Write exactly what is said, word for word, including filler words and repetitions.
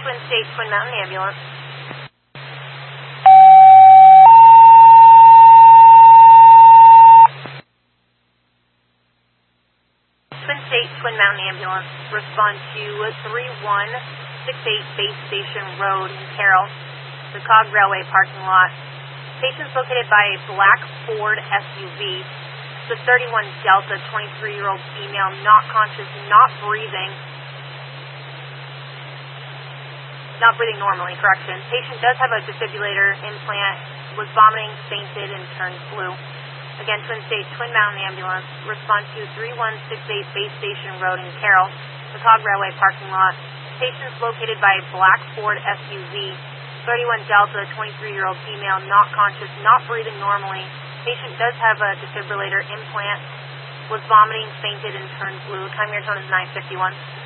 Twin State, Twin Mountain Ambulance. Twin State, Twin Mountain Ambulance. Respond to three one six eight Base Station Road in Carroll, the Cog Railway parking lot. Patient's located by a black Ford S U V. The thirty-one Delta, twenty-three-year-old female, not conscious, not breathing. Not breathing normally, correction. Patient does have a defibrillator implant, was vomiting, fainted, and turned blue. Again, Twin State, Twin Mountain Ambulance. Respond to three one six eight Base Station Road in Carroll, the Cog Railway parking lot. Patient's located by a black Ford S U V. thirty-one Delta, twenty-three-year-old female, not conscious, not breathing normally. Patient does have a defibrillator implant, was vomiting, fainted, and turned blue. Time your tone is nine fifty-one.